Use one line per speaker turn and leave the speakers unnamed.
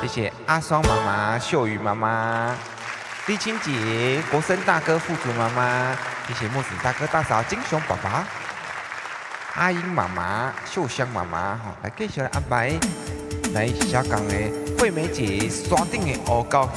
谢阿双妈妈、秀宇妈妈、丽青姐、国生大哥、富足妈妈，谢谢墨子大哥大嫂、金熊爸爸、阿英妈妈、秀香妈妈，来继续来安排来下岗的惠美姐山顶的乌狗